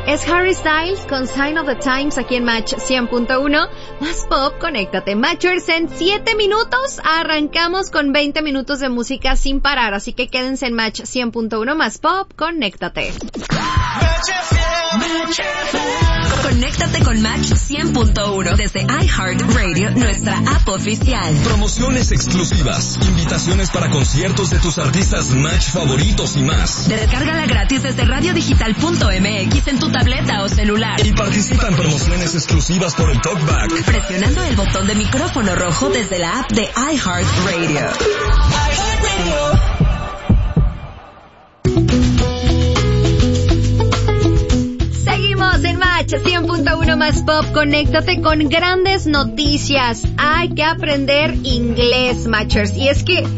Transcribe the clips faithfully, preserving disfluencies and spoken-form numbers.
Es Harry Styles con Sign of the Times aquí en Match cien punto uno. Más pop, conéctate. Matchers, en siete minutos arrancamos con veinte minutos de música sin parar. Así que quédense en Match cien punto uno. Más pop, conéctate. Conéctate con Match cien punto uno desde iHeartRadio, nuestra app oficial. Promociones exclusivas, invitaciones para conciertos de tus artistas Match favoritos y más. Descárgala gratis desde radio digital punto m x en tu tableta o celular. Y participa en promociones exclusivas por el TalkBack, presionando el botón de micrófono rojo desde la app de iHeartRadio. iHeartRadio. En Match cien punto uno más pop, conéctate con grandes noticias. Hay que aprender inglés, Matchers. Y es que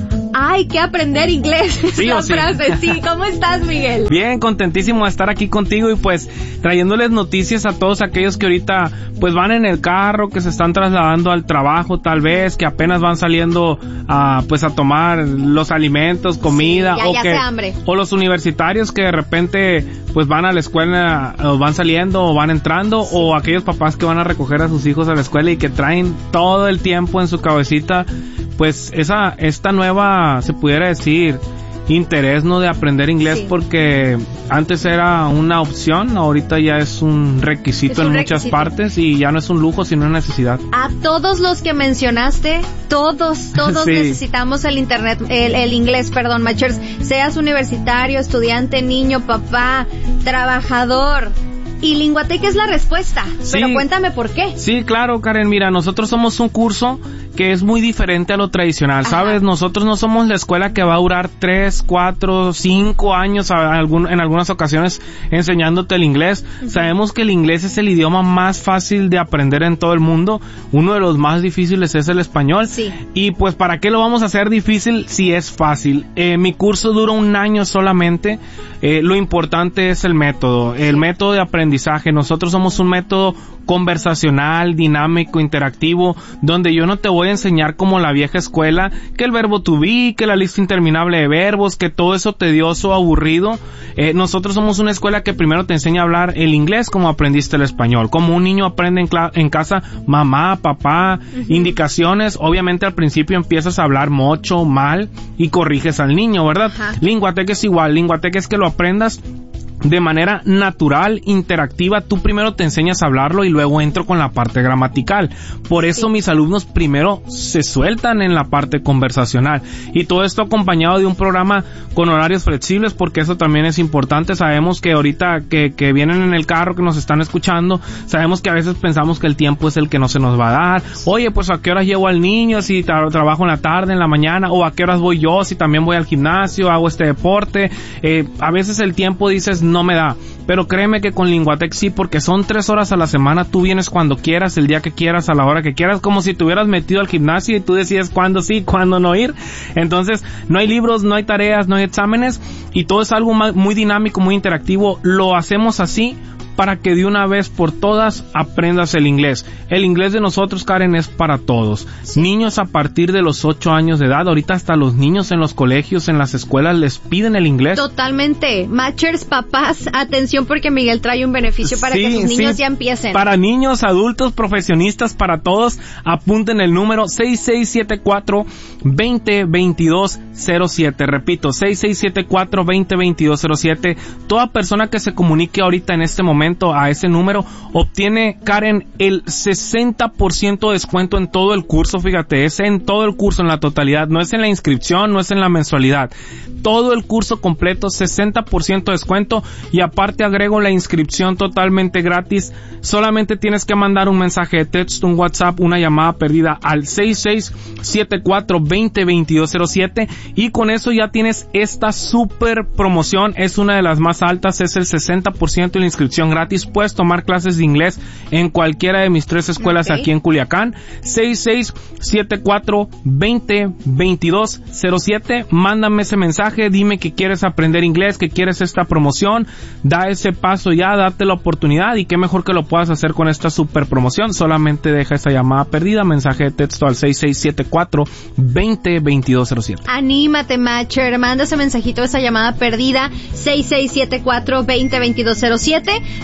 hay que aprender inglés. Sí, la sí. frase, sí. ¿Cómo estás, Miguel? Bien, contentísimo de estar aquí contigo y pues trayéndoles noticias a todos aquellos que ahorita pues van en el carro, que se están trasladando al trabajo tal vez, que apenas van saliendo a pues a tomar los alimentos, comida, sí, ya, o ya que hace hambre. o los universitarios que de repente pues van a la escuela, o van saliendo o van entrando, sí. O aquellos papás que van a recoger a sus hijos a la escuela y que traen todo el tiempo en su cabecita pues esa esta nueva, se pudiera decir, interés, ¿no?, de aprender inglés, sí. Porque antes era una opción, ahorita ya es un requisito es un en muchas requisito. partes y ya no es un lujo, sino una necesidad. A todos los que mencionaste, todos, todos sí. necesitamos el internet, el, el inglés, perdón, Matchers, seas universitario, estudiante, niño, papá, trabajador. Y Linguateca es la respuesta, sí. Pero cuéntame por qué. Sí, claro, Karen, mira, nosotros somos un curso que es muy diferente a lo tradicional, Ajá. ¿sabes? Nosotros no somos la escuela que va a durar tres, cuatro, cinco años a algún, en algunas ocasiones enseñándote el inglés. Uh-huh. Sabemos que el inglés es el idioma más fácil de aprender en todo el mundo. Uno de los más difíciles es el español. Sí. Y pues, ¿para qué lo vamos a hacer difícil si es fácil? Eh, mi curso dura un año solamente. Eh, lo importante es el método, el método de aprendizaje. Nosotros somos un método conversacional, dinámico, interactivo, donde yo no te voy a enseñar como la vieja escuela, que el verbo to be, que la lista interminable de verbos, que todo eso tedioso, aburrido. Eh, nosotros somos una escuela que primero te enseña a hablar el inglés como aprendiste el español, como un niño aprende en, cla- en casa, mamá, papá, uh-huh. indicaciones. Obviamente al principio empiezas a hablar mucho, mal, y corriges al niño, ¿verdad? Uh-huh. Linguateca es igual, Linguateca es que lo aprendas de manera natural, interactiva. Tú primero te enseñas a hablarlo y luego entro con la parte gramatical. Por eso sí. mis alumnos primero se sueltan en la parte conversacional. Y todo esto acompañado de un programa con horarios flexibles, porque eso también es importante. Sabemos que ahorita que, que vienen en el carro, que nos están escuchando, sabemos que a veces pensamos que el tiempo es el que no se nos va a dar. Oye, pues a qué horas llevo al niño si tra- trabajo en la tarde, en la mañana, o a qué horas voy yo si también voy al gimnasio, hago este deporte. Eh, a veces el tiempo dices, no me da, pero créeme que con Linguatec sí, porque son tres horas a la semana, tú vienes cuando quieras, el día que quieras, a la hora que quieras, como si te hubieras metido al gimnasio y tú decides cuándo sí, cuándo no ir. Entonces, no hay libros, no hay tareas, no hay exámenes, y todo es algo muy dinámico, muy interactivo. Lo hacemos así para que de una vez por todas aprendas el inglés. El inglés de nosotros, Karen, es para todos. Sí. Niños a partir de los ocho años de edad, ahorita hasta los niños en los colegios, en las escuelas, les piden el inglés. Totalmente. Matchers, papás, atención, porque Miguel trae un beneficio para sí, que sus niños sí. ya empiecen. Para niños, adultos, profesionistas, para todos, apunten el número seis seis siete cuatro, dos cero dos dos cero siete. Repito, seis seis siete cuatro, dos cero dos dos cero siete. Toda persona que se comunique ahorita en este momento a ese número obtiene, Karen, el sesenta por ciento de descuento en todo el curso. Fíjate, es en todo el curso, en la totalidad, no es en la inscripción, no es en la mensualidad, todo el curso completo, sesenta por ciento de descuento, y aparte agrego la inscripción totalmente gratis. Solamente tienes que mandar un mensaje de texto, un WhatsApp, una llamada perdida al seis seis siete cuatro, dos cero dos dos cero siete, y con eso ya tienes esta super promoción. Es una de las más altas, es el sesenta por ciento de la inscripción gratis. Puedes tomar clases de inglés en cualquiera de mis tres escuelas okay. aquí en Culiacán. seis seis siete cuatro, dos cero dos dos cero siete. Mándame ese mensaje, dime que quieres aprender inglés, que quieres esta promoción. Da ese paso ya, date la oportunidad, y qué mejor que lo puedas hacer con esta super promoción. Solamente deja esa llamada perdida, mensaje de texto al seis seis siete cuatro, dos cero dos dos cero siete. Anímate, Matcher, manda ese mensajito, esa llamada perdida, seis seis siete cuatro, dos cero dos dos cero siete.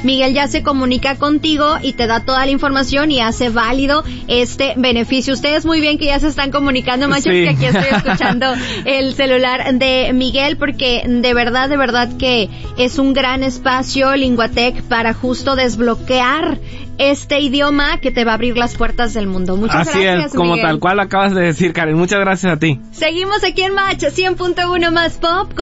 Miguel ya se comunica contigo y te da toda la información y hace válido este beneficio. Ustedes muy bien que ya se están comunicando, machos, sí. Que aquí estoy escuchando el celular de Miguel, porque de verdad, de verdad que es un gran espacio Linguatec para justo desbloquear este idioma que te va a abrir las puertas del mundo. Muchas Así gracias, es, como Miguel. tal cual acabas de decir, Karen. Muchas gracias a ti. Seguimos aquí en Match cien punto uno más Pop.